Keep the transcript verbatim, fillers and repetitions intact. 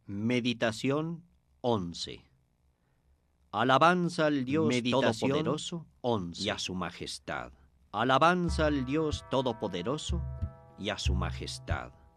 Meditación once. Alabanza al Dios Meditación Todopoderoso once. y a su majestad. Alabanza al Dios Todopoderoso y a su majestad.